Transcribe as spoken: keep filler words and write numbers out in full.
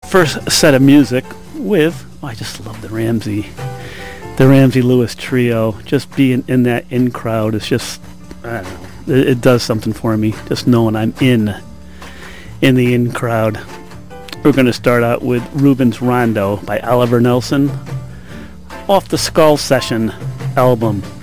first set of music with, oh, I just love the Ramsey, the Ramsey Lewis trio. Just being in that in crowd is just, I don't know, it, it does something for me. Just knowing I'm in, in the in crowd. We're going to start out with Rubens Rondo by Oliver Nelson off the Skull Session album.